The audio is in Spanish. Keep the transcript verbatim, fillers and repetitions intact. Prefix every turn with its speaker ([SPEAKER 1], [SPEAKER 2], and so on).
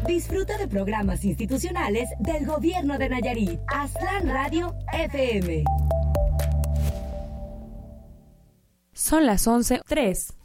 [SPEAKER 1] Disfruta de programas institucionales del Gobierno de Nayarit. Aztlán Radio F M.
[SPEAKER 2] Son las once tres.